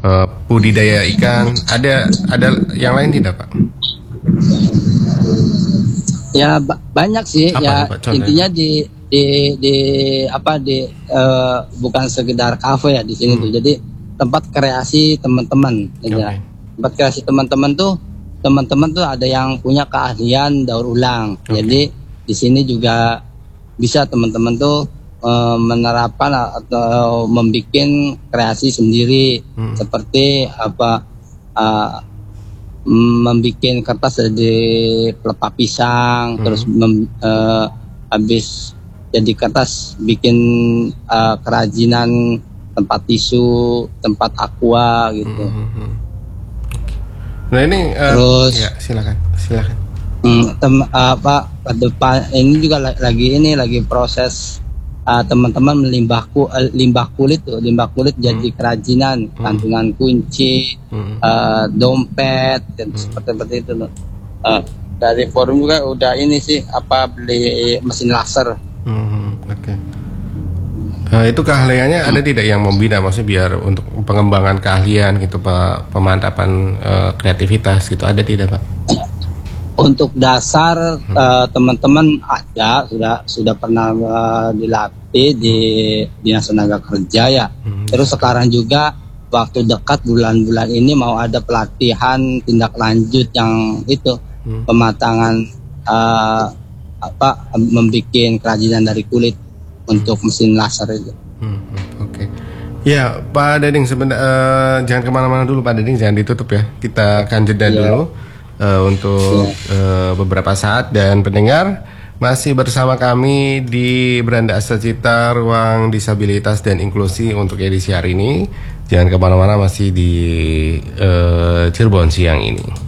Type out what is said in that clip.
budidaya ikan. Ada yang lain tidak, Pak? Ya banyak sih. Apa, Ya Pak, intinya di bukan sekedar kafe ya di sini tuh. Jadi tempat kreasi teman-teman. Ya. Tempat kreasi teman-teman tuh ada yang punya keahlian daur ulang. Jadi di sini juga bisa teman-teman tuh menerapkan atau membuat kreasi sendiri seperti membuat kertas dari pelepah pisang, terus habis jadi kertas bikin kerajinan tempat tisu, tempat aqua gitu. Nah ini terus ya, silakan. Depan ini juga lagi proses teman-teman limbah kulit jadi kerajinan, kantungan kunci, dompet dan seperti itu. Dari forum juga udah ini sih beli mesin laser. Itu keahliannya ada tidak yang membina, maksudnya biar untuk pengembangan keahlian gitu, Pak, pemantapan kreativitas gitu, ada tidak, Pak? Untuk dasar teman-teman ada sudah pernah dilatih di Dinas Tenaga Kerja ya. Terus sekarang juga waktu dekat bulan-bulan ini mau ada pelatihan tindak lanjut yang itu pematangan membuat kerajinan dari kulit untuk mesin laser itu. Oke. Ya, Pak Dading, jangan kemana-mana dulu, Pak Dading, jangan ditutup ya. Kita akan jeda dulu untuk beberapa saat, dan pendengar masih bersama kami di Beranda Asacita, Ruang Disabilitas dan Inklusi untuk edisi hari ini. Jangan kemana-mana, masih di Cirebon siang ini.